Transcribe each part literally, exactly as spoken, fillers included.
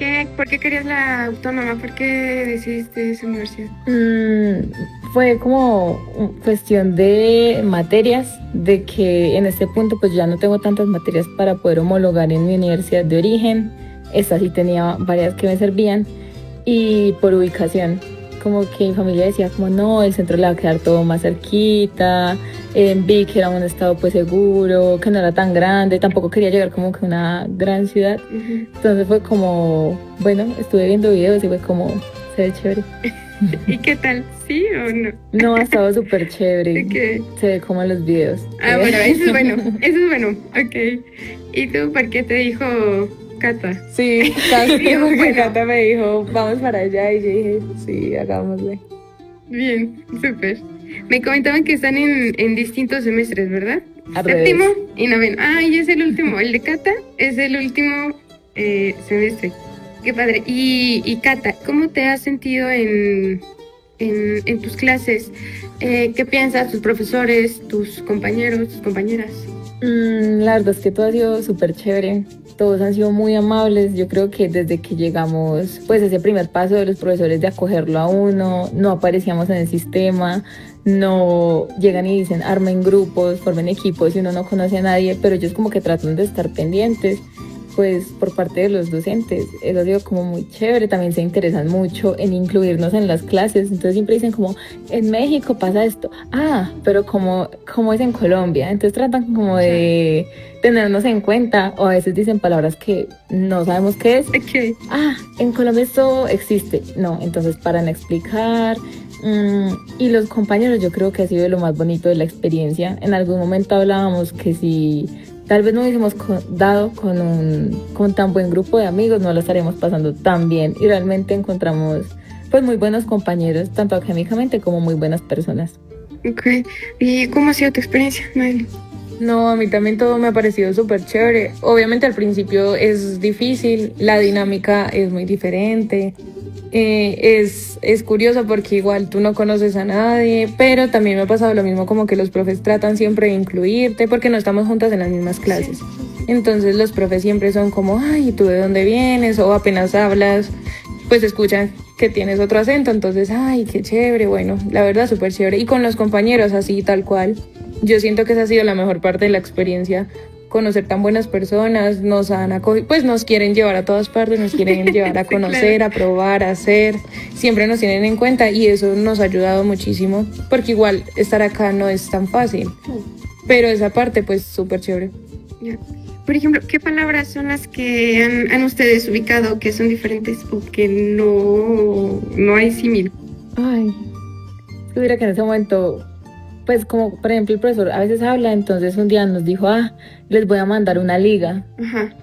qué, por qué querías la autónoma? ¿Por qué decidiste esa universidad? Mm, fue como un- cuestión de materias, de que en este punto pues ya no tengo tantas materias para poder homologar en mi universidad de origen. Esta sí tenía varias que me servían. Y por ubicación, como que mi familia decía como no, el centro le va a quedar todo más cerquita, eh, vi que era un estado pues seguro, que no era tan grande, tampoco quería llegar como que a una gran ciudad. Ujú. Entonces fue como, bueno, estuve viendo videos y fue como, se ve chévere. ¿Y qué tal? ¿Sí o no? No, ha estado súper chévere, Ok. se ve como en los videos. Ah, bueno, eso es bueno, eso es bueno, ok. ¿Y tú por qué te dijo Cata? Sí, casi Sí, porque bueno. Cata me dijo, vamos para allá, y yo dije, sí, hagámosle. Bien, súper. Me comentaban que están en, en distintos semestres, ¿verdad? Al Séptimo revés. y noveno. Ah, y es el último. El de Cata es el último eh, semestre. Qué padre. Y, y Cata, ¿cómo te has sentido en, en, en tus clases? Eh, ¿Qué piensas tus profesores, tus compañeros, tus compañeras? Mm, la verdad es que todo ha sido súper chévere, todos han sido muy amables. Yo creo que desde que llegamos, pues ese primer paso de los profesores de acogerlo a uno, no aparecíamos en el sistema, no llegan y dicen armen grupos, formen equipos y uno no conoce a nadie, pero ellos como que tratan de estar pendientes, pues por parte de los docentes. Eso ha sido como muy chévere, también se interesan mucho en incluirnos en las clases, entonces siempre dicen como, en México pasa esto, ah, pero como, como es en Colombia, entonces tratan como de tenernos en cuenta, o a veces dicen palabras que no sabemos qué es, Ok. ah, en Colombia esto existe, no, entonces paran a explicar. Mm, y los compañeros, yo creo que ha sido lo más bonito de la experiencia. En algún momento hablábamos que si tal vez no hubiésemos co- dado con un con tan buen grupo de amigos, no lo estaríamos pasando tan bien, y realmente encontramos pues muy buenos compañeros, tanto académicamente como muy buenas personas. Ok. ¿Y cómo ha sido tu experiencia, Noel? No, a mí también todo me ha parecido súper chévere. Obviamente al principio es difícil, la dinámica es muy diferente. Eh, es, es curioso porque igual tú no conoces a nadie, pero también me ha pasado lo mismo, como que los profes tratan siempre de incluirte porque no estamos juntas en las mismas clases. Entonces los profes siempre son como, ay, ¿tú de dónde vienes? O apenas hablas, pues escuchan que tienes otro acento, entonces, ay, qué chévere, bueno, la verdad súper chévere. Y con los compañeros así, tal cual, yo siento que esa ha sido la mejor parte de la experiencia, conocer tan buenas personas, nos han acogido, pues nos quieren llevar a todas partes, nos quieren llevar a Sí, conocer, claro. a probar, a hacer, siempre nos tienen en cuenta y eso nos ha ayudado muchísimo, porque igual estar acá no es tan fácil, pero esa parte pues súper chévere. Ya. Por ejemplo, ¿qué palabras son las que han, han ustedes ubicado que son diferentes o que no, no hay símil? Ay, yo diría que en ese momento, pues como por ejemplo el profesor a veces habla, entonces un día nos dijo, ah, les voy a mandar una liga. Ajá.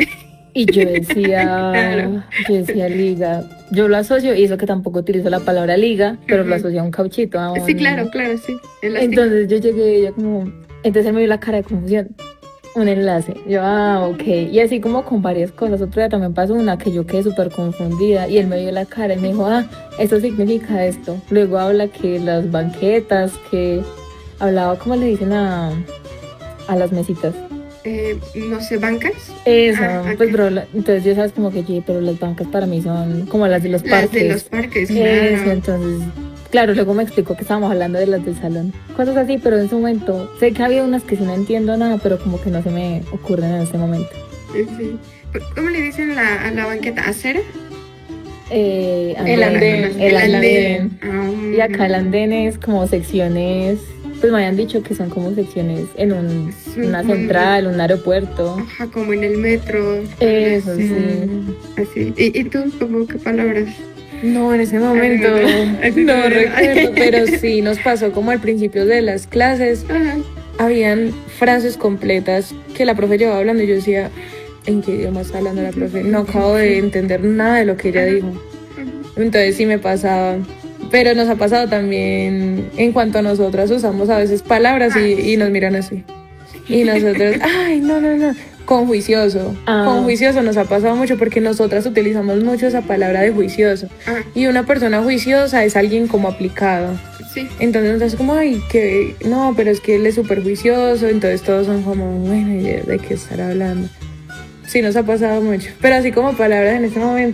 Y yo decía, Claro. yo decía liga, yo lo asocio, y eso que tampoco utilizo la palabra liga, pero lo Ujú. asocio a un cauchito, a un... Sí, claro, claro, sí. Elástico. Entonces yo llegué y ella como, entonces él me vio la cara de confusión, un enlace, yo, ah, ok, y así como con varias cosas. Otro día también pasó una que yo quedé súper confundida y él me vio la cara y me dijo, ah, esto significa esto. Luego habla que las banquetas, que hablaba, ¿cómo le dicen a, a las mesitas? Eh, no sé, bancas. Eso, Ah, pues, ok. pero la- entonces yo sabes como que, "Oye, pero las bancas para mí son como las de los Las parques". de los parques, Eso, claro. entonces, claro, luego me explicó que estábamos hablando de las del salón. Cosas así, pero en su momento, sé que había unas que sí no entiendo nada, pero como que no se me ocurren en este momento. Sí. ¿Cómo le dicen la, a la banqueta? ¿Acera? Eh, El andén, el El andén. Ah, Y acá el andén es como secciones, pues me habían dicho que son como secciones en un, Sí, una como- central, un aeropuerto. Ajá, como en el metro. Eso, Sí. sí. Así. ¿Y, y tú, como qué palabras? No, en ese momento Ay, no. no recuerdo, pero sí nos pasó como al principio de las clases, Ajá. habían frases completas que la profe llevaba hablando y yo decía, ¿en qué idioma está hablando la profe? No acabo de entender nada de lo que ella Ajá. dijo. Entonces sí me pasaba. Pero nos ha pasado también en cuanto a nosotras usamos a veces palabras y, y nos miran así. Y nosotros, ay, no, no, no. Con juicioso. Ah. Con juicioso nos ha pasado mucho porque nosotras utilizamos mucho esa palabra de juicioso. Ah, Y una persona juiciosa es alguien como aplicado. sí. Entonces nos hace como, ay, que no, pero es que él es súper juicioso. Entonces todos son como, bueno, ¿y de qué estar hablando? Sí, nos ha pasado mucho. Pero así como palabras en este momento.